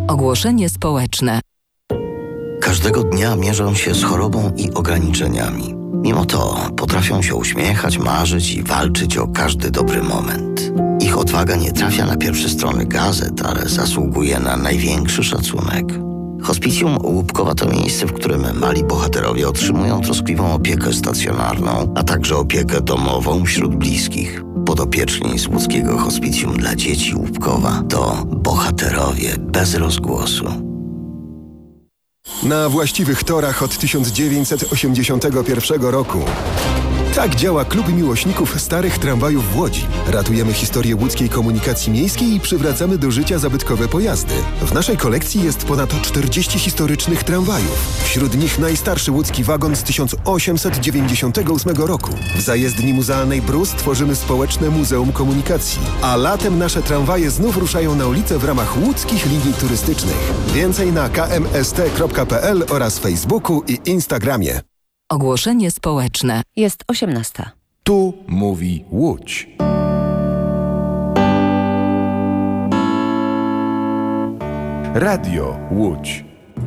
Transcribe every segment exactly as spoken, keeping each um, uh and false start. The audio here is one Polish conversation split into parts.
Ogłoszenie społeczne. Każdego dnia mierzą się z chorobą i ograniczeniami. Mimo to potrafią się uśmiechać, marzyć i walczyć o każdy dobry moment. Ich odwaga nie trafia na pierwsze strony gazet, ale zasługuje na największy szacunek. Hospicjum Łupkowa to miejsce, w którym mali bohaterowie otrzymują troskliwą opiekę stacjonarną, a także opiekę domową wśród bliskich. Podopieczni z łódzkiego hospicjum dla dzieci Łupkowa to bohaterowie bez rozgłosu. Na właściwych torach od tysiąc dziewięćset osiemdziesiątego pierwszego roku. Tak działa Klub Miłośników Starych Tramwajów w Łodzi. Ratujemy historię łódzkiej komunikacji miejskiej i przywracamy do życia zabytkowe pojazdy. W naszej kolekcji jest ponad czterdzieści historycznych tramwajów. Wśród nich najstarszy łódzki wagon z tysiąc osiemset dziewięćdziesiątego ósmego roku. W zajezdni muzealnej Brus tworzymy społeczne Muzeum Komunikacji. A latem nasze tramwaje znów ruszają na ulicę w ramach łódzkich linii turystycznych. Więcej na k m s t kropka p l oraz Facebooku i Instagramie. Ogłoszenie społeczne. Jest osiemnasta. Tu mówi Łódź. Radio Łódź.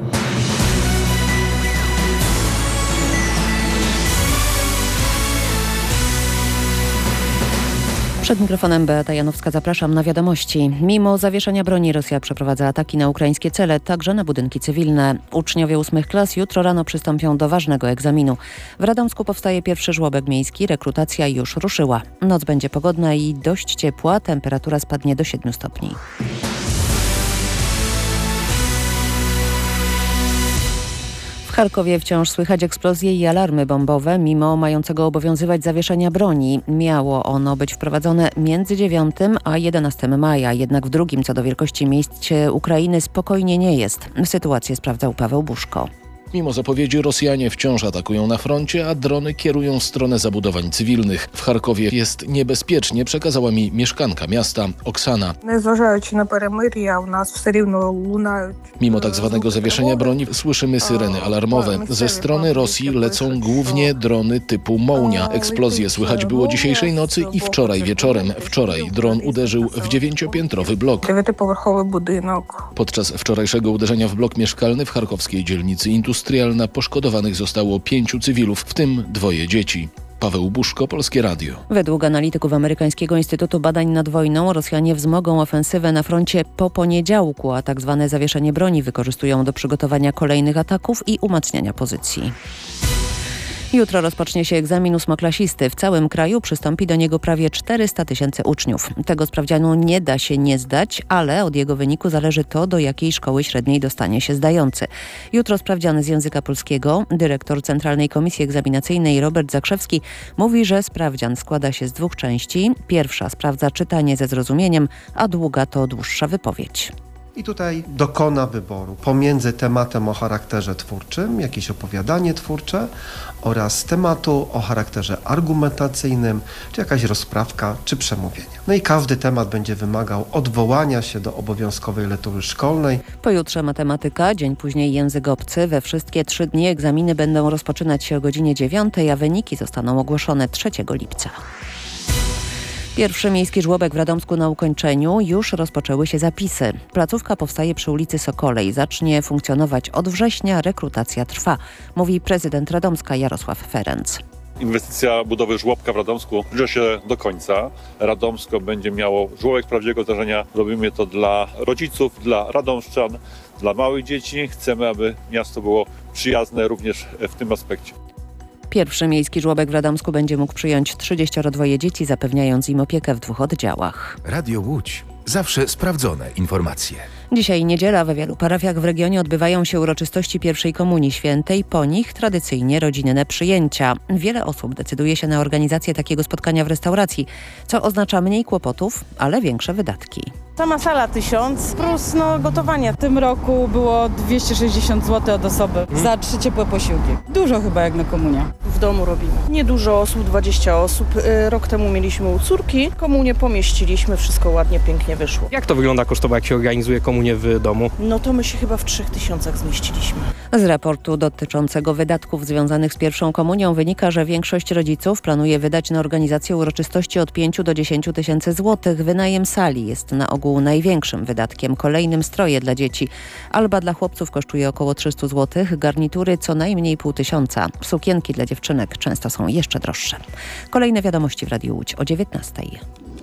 Przed mikrofonem Beata Janowska, zapraszam na wiadomości. Mimo zawieszenia broni Rosja przeprowadza ataki na ukraińskie cele, także na budynki cywilne. Uczniowie ósmych klas jutro rano przystąpią do ważnego egzaminu. W Radomsku powstaje pierwszy żłobek miejski, rekrutacja już ruszyła. Noc będzie pogodna i dość ciepła, temperatura spadnie do siedmiu stopni. W Charkowie wciąż słychać eksplozje i alarmy bombowe, mimo mającego obowiązywać zawieszenia broni. Miało ono być wprowadzone między dziewiątym a jedenastym maja, jednak w drugim co do wielkości mieście Ukrainy spokojnie nie jest. Sytuację sprawdzał Paweł Buszko. Mimo zapowiedzi Rosjanie wciąż atakują na froncie, a drony kierują w stronę zabudowań cywilnych. W Charkowie jest niebezpiecznie, przekazała mi mieszkanka miasta Oksana. Mimo tak zwanego zawieszenia broni słyszymy syreny alarmowe. Ze strony Rosji lecą głównie drony typu Mołnia. Eksplozje słychać było dzisiejszej nocy i wczoraj wieczorem. Wczoraj dron uderzył w dziewięciopiętrowy blok. Podczas wczorajszego uderzenia w blok mieszkalny w charkowskiej dzielnicy Industrialna poszkodowanych zostało pięciu cywilów, w tym dwoje dzieci. Paweł Buszko, Polskie Radio. Według analityków Amerykańskiego Instytutu Badań nad Wojną Rosjanie wzmogą ofensywę na froncie po poniedziałku, a tak zwane zawieszenie broni wykorzystują do przygotowania kolejnych ataków i umacniania pozycji. Jutro rozpocznie się egzamin ósmoklasisty. W całym kraju przystąpi do niego prawie czterysta tysięcy uczniów. Tego sprawdzianu nie da się nie zdać, ale od jego wyniku zależy to, do jakiej szkoły średniej dostanie się zdający. Jutro sprawdziany z języka polskiego. Dyrektor Centralnej Komisji Egzaminacyjnej Robert Zakrzewski mówi, że sprawdzian składa się z dwóch części. Pierwsza sprawdza czytanie ze zrozumieniem, a druga to dłuższa wypowiedź. I tutaj dokona wyboru pomiędzy tematem o charakterze twórczym, jakieś opowiadanie twórcze, oraz tematu o charakterze argumentacyjnym, czy jakaś rozprawka, czy przemówienie. No i każdy temat będzie wymagał odwołania się do obowiązkowej lektury szkolnej. Pojutrze matematyka, dzień później język obcy. We wszystkie trzy dni egzaminy będą rozpoczynać się o godzinie dziewiątej, a wyniki zostaną ogłoszone trzeciego lipca. Pierwszy miejski żłobek w Radomsku na ukończeniu. Już rozpoczęły się zapisy. Placówka powstaje przy ulicy Sokolej. Zacznie funkcjonować od września. Rekrutacja trwa, mówi prezydent Radomska Jarosław Ferenc. Inwestycja budowy żłobka w Radomsku zbliża się do końca. Radomsko będzie miało żłobek prawdziwego zdarzenia. Robimy to dla rodziców, dla radomszczan, dla małych dzieci. Chcemy, aby miasto było przyjazne również w tym aspekcie. Pierwszy miejski żłobek w Radomsku będzie mógł przyjąć trzydzieści dwa dzieci, zapewniając im opiekę w dwóch oddziałach. Radio Łódź. Zawsze sprawdzone informacje. Dzisiaj niedziela. We wielu parafiach w regionie odbywają się uroczystości pierwszej Komunii Świętej. Po nich tradycyjnie rodzinne przyjęcia. Wiele osób decyduje się na organizację takiego spotkania w restauracji, co oznacza mniej kłopotów, ale większe wydatki. Sama sala tysiąc plus no, gotowanie. W tym roku było dwieście sześćdziesiąt złotych od osoby hmm. za trzy ciepłe posiłki. Dużo chyba jak na komunia. W domu robimy. Niedużo osób, dwadzieścia osób. Rok temu mieliśmy u córki. Komunię pomieściliśmy, wszystko ładnie, pięknie wyszło. Jak to wygląda kosztowo, jak się organizuje komunię w domu? No to my się chyba w trzech tysiącach zmieściliśmy. Z raportu dotyczącego wydatków związanych z pierwszą komunią wynika, że większość rodziców planuje wydać na organizację uroczystości od pięciu do dziesięciu tysięcy złotych. Wynajem sali jest na ogół ogół największym wydatkiem. Kolejnym stroje dla dzieci. Alba dla chłopców kosztuje około trzysta złotych, garnitury co najmniej pół tysiąca. Sukienki dla dziewczynek często są jeszcze droższe. Kolejne wiadomości w Radiu Łódź o dziewiętnastej.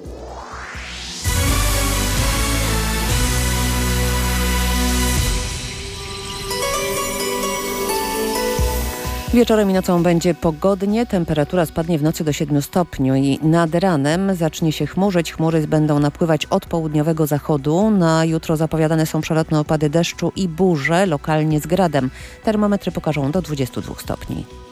Wieczorem i nocą będzie pogodnie, temperatura spadnie w nocy do siedmiu stopni i nad ranem zacznie się chmurzyć. Chmury będą napływać od południowego zachodu. Na jutro zapowiadane są przelotne opady deszczu i burze, lokalnie z gradem. Termometry pokażą do dwudziestu dwóch stopni.